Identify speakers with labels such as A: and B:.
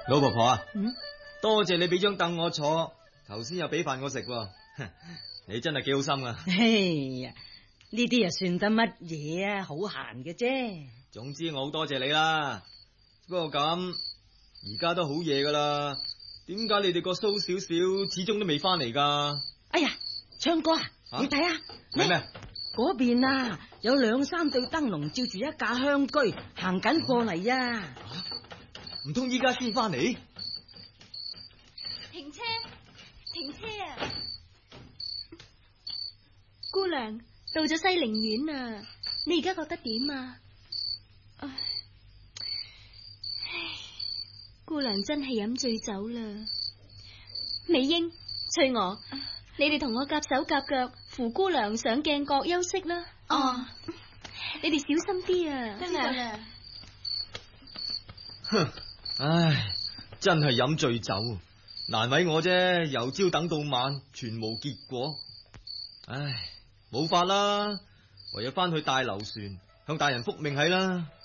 A: 老婆婆啊，
B: 嗯，
A: 多謝你俾張凳我坐，頭先又俾飯我食，你真係幾好心啊！
B: 哎呀，呢啲又算得乜嘢啊？好閒嘅啫。
A: 總之我好多謝你啦。不過咁，而家都好夜噶啦，點解你哋個蘇少少始終都未翻嚟噶？
B: 哎呀，昌哥啊，你睇下，
A: 係咩？
B: 嗰邊啊，有2、3對燈籠照住一架香居行緊過嚟啊！
A: 唔通依家先翻嚟？
C: 停車，停車啊！姑娘，到咗西陵苑啊，你而家覺得點啊？唉，姑娘真係飲醉酒啦。美英、翠娥，你哋同我夾手夾腳扶姑娘上鏡角休息啦。
D: 哦，
C: 你哋小心啲啊！
D: 真係。
A: 哼，唉，真係飲醉酒，難為我啫。由朝等到晚，全無結果。唉，冇法啦，唯有翻去大樓船向大人復命係啦。